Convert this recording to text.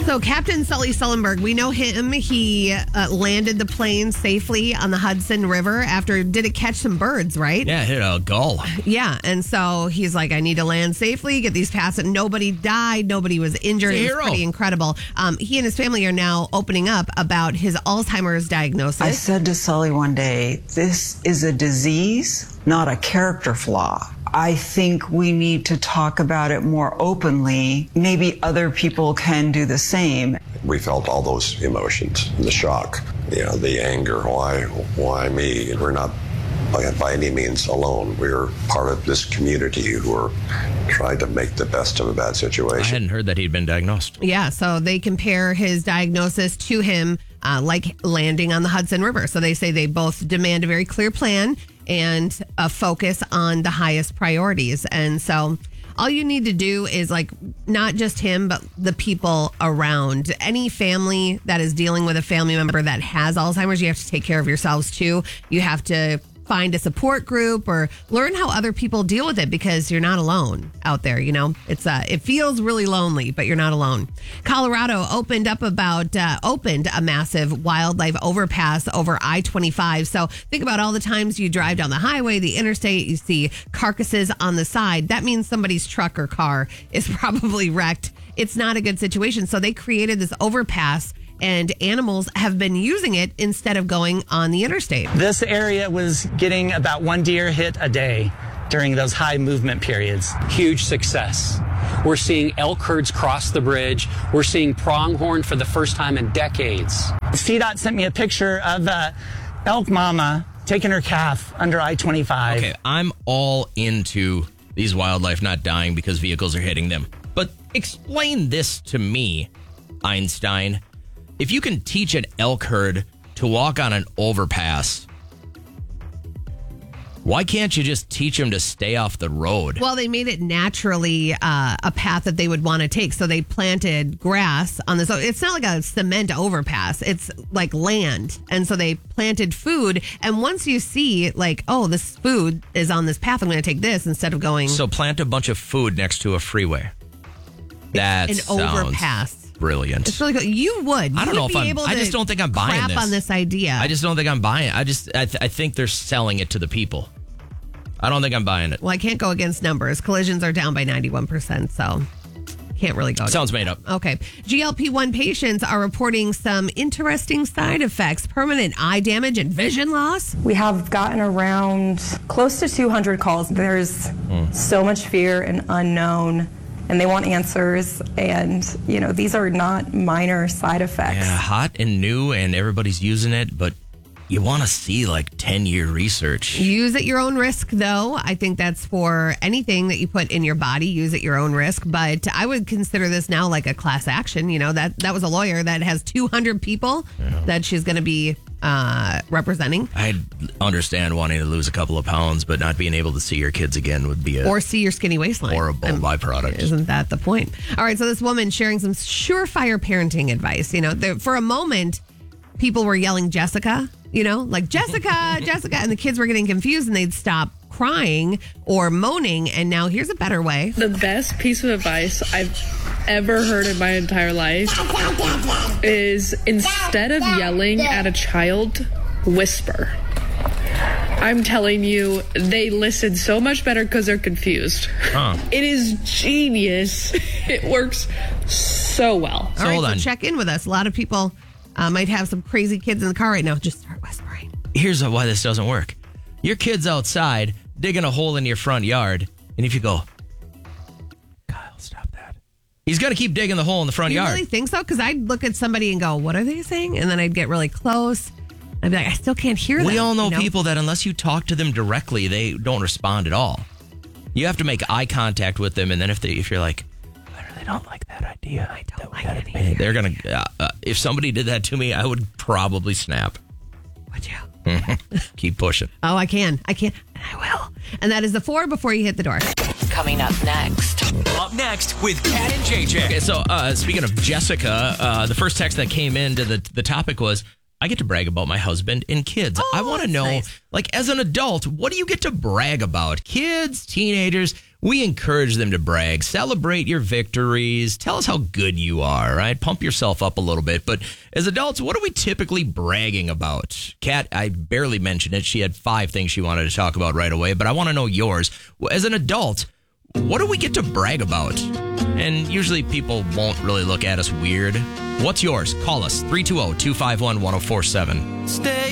So Captain Sully Sullenberg, we know him. He landed the plane safely on the Hudson River after, did it catch some birds, right? Yeah, hit a gull. Yeah, and so he's like, I need to land safely, get these past it. Nobody died. Nobody was injured. He's a it was hero. pretty incredible. He and his family are now opening up about his Alzheimer's diagnosis. I said to Sully one day, this is a disease, not a character flaw. I think we need to talk about it more openly. Maybe other people can do the same. We felt all those emotions, the shock, the anger. Why me? We're not by any means alone. We're part of this community who are trying to make the best of a bad situation. I hadn't heard that he'd been diagnosed. Yeah, so they compare his diagnosis to him like landing on the Hudson River. So they say they both demand a very clear plan and a focus on the highest priorities. And so all you need to do is not just him, but the people around. Any family that is dealing with a family member that has Alzheimer's, you have to take care of yourselves too. You have to find a support group or learn how other people deal with it, because you're not alone out there. It's it feels really lonely, but you're not alone. Colorado opened a massive wildlife overpass over I-25. So think about all the times you drive down the highway, the interstate, you see carcasses on the side. That means somebody's truck or car is probably wrecked. It's not a good situation. So they created this overpass, and animals have been using it instead of going on the interstate. This area was getting about 1 deer hit a day during those high movement periods. Huge success. We're seeing elk herds cross the bridge. We're seeing pronghorn for the first time in decades. CDOT sent me a picture of elk mama taking her calf under I-25. Okay, I'm all into these wildlife not dying because vehicles are hitting them. But explain this to me, Einstein. If you can teach an elk herd to walk on an overpass, why can't you just teach them to stay off the road? Well, they made it naturally a path that they would want to take. So they planted grass on this. It's not like a cement overpass. It's like land. And so they planted food. And once you see this food is on this path, I'm going to take this instead of going. So plant a bunch of food next to a freeway. That sounds overpass. Brilliant. It's really cool. You would. I don't know if I just don't think I'm buying crap this. on this idea. I just don't think I'm buying it. I think they're selling it to the people. I don't think I'm buying it. Well, I can't go against numbers. Collisions are down by 91%, so can't really go. Sounds made up. Okay. GLP-1 patients are reporting some interesting side effects: permanent eye damage and vision loss. We have gotten around close to 200 calls. There's so much fear and unknown, and they want answers. And, these are not minor side effects. Yeah, hot and new, and everybody's using it, but you want to see 10-year research. Use at your own risk, though. I think that's for anything that you put in your body. Use at your own risk. But I would consider this now like a class action. That was a lawyer that has 200 people that she's going to be representing. I understand wanting to lose a couple of pounds, but not being able to see your kids again would be or see your skinny waistline. Horrible byproduct. Isn't that the point? All right, so this woman sharing some surefire parenting advice. For a moment, people were yelling Jessica, Jessica, Jessica, and the kids were getting confused and they'd stop crying or moaning. And now here's a better way. The best piece of advice I've ever heard in my entire life is, instead of yelling at a child, whisper. I'm telling you, they listen so much better because they're confused. It is genius. It works so well. All right, so check in with us. A lot of people might have some crazy kids in the car right now. Just start whispering. Here's why this doesn't work. Your kid's outside digging a hole in your front yard, and if you go, Kyle, stop that. He's got to keep digging the hole in the front yard. You really think so? Because I'd look at somebody and go, what are they saying? And then I'd get really close. I'd be like, I still can't hear them. We all know people that unless you talk to them directly, they don't respond at all. You have to make eye contact with them, and then if you're like, I really don't like that idea. I don't like it either. They're going to, if somebody did that to me, I would probably snap. Would you? Keep pushing. Oh, I can. And I will. And that is the 4 before you hit the door. Coming up next. Up next with Kat and JJ. Okay, so speaking of Jessica, the first text that came into the topic was, I get to brag about my husband and kids. I want to know, nice. like, as an adult, what do you get to brag about? Kids, teenagers, we encourage them to brag. Celebrate your victories. Tell us how good you are, right? Pump yourself up a little bit. But as adults, what are we typically bragging about? Kat, I barely mentioned it. She had 5 things she wanted to talk about right away, but I want to know yours. As an adult, what do we get to brag about? And usually people won't really look at us weird. What's yours? Call us, 320-251-1047. Stay